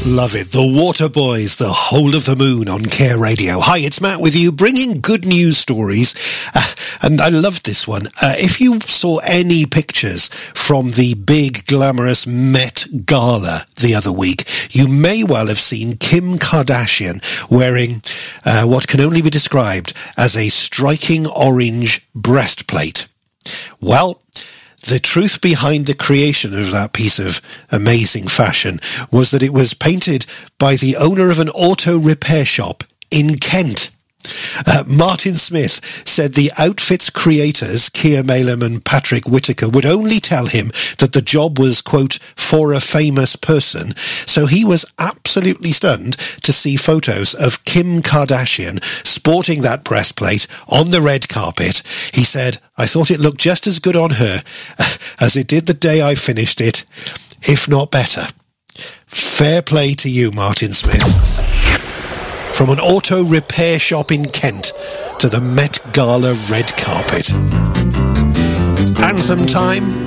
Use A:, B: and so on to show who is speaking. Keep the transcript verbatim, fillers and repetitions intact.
A: Love it. The Waterboys, the whole of the moon on Care Radio. Hi, it's Matt with you, bringing good news stories. Uh, and I loved this one. Uh, if you saw any pictures from the big, glamorous Met Gala the other week, you may well have seen Kim Kardashian wearing uh, what can only be described as a striking orange breastplate. Well, the truth behind the creation of that piece of amazing fashion was that it was painted by the owner of an auto repair shop in Kent. Uh, Martin Smith said the outfit's creators, Keir Malem and Patrick Whitaker, would only tell him that the job was, quote, for a famous person. So he was absolutely stunned to see photos of Kim Kardashian sporting that breastplate on the red carpet. He said, I thought it looked just as good on her as it did the day I finished it, if not better. Fair play to you, Martin Smith. From an auto repair shop in Kent to the Met Gala red carpet. Anthem time.